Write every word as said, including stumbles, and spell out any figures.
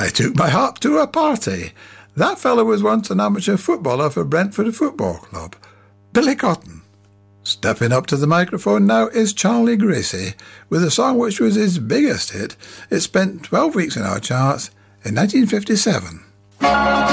I took my harp to a party. That fellow was once an amateur footballer for Brentford Football Club. Billy Cotton. Stepping up to the microphone now is Charlie Gracie, with a song which was his biggest hit. It spent twelve weeks in our charts in nineteen fifty-seven.